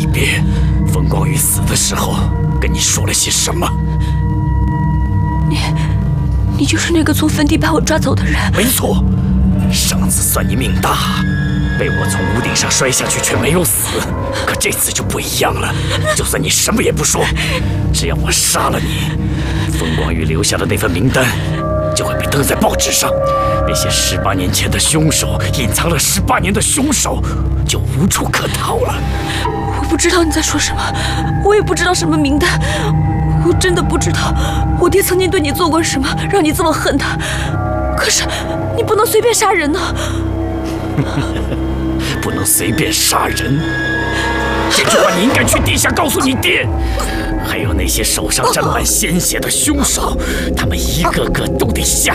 一遍，风光宇死的时候跟你说了些什么？ 你就是那个从坟地把我抓走的人。 没错，上次算你命大，被我从屋顶上摔下去却没有死。可这次就不一样了，就算你什么也不说，只要我杀了你，风光宇留下的那份名单就会被登在报纸上。那些18年前的凶手，隐藏了18年的凶手，就无处可逃了。 我不知道你在说什么，我也不知道什么名单，我真的不知道我爹曾经对你做过什么，让你这么恨他。可是你不能随便杀人呢。 不能随便杀人，这句话你应该去地下告诉你爹。还有那些手上沾满鲜血的凶手，他们一个个都得下